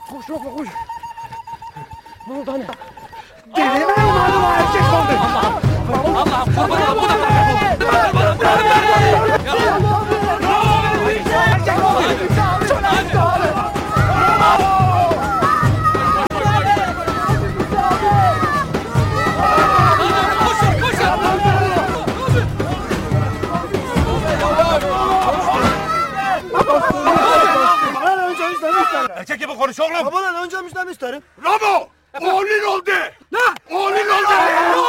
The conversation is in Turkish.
Koş Ramo koş. Ne oldu anne? Deli mi oldu bu erkek oldu? Allah'ım kurban olayım. Erkek gibi konuş oğlum. Babadan önce müjden isterim. Ramo! Oğlun oldu! Ne? Oğlun oldu!